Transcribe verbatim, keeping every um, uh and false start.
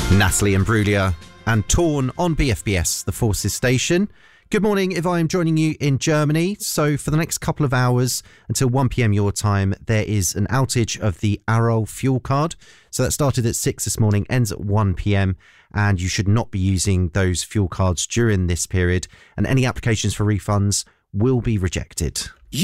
Natalie Imbruglia and Torn on B F B S, the Forces station. Good morning, if I am joining you in Germany. So for the next couple of hours until one p.m. your time, there is an outage of the Aral fuel card. So that started at six this morning, ends at one p.m. and you should not be using those fuel cards during this period. And any applications for refunds will be rejected.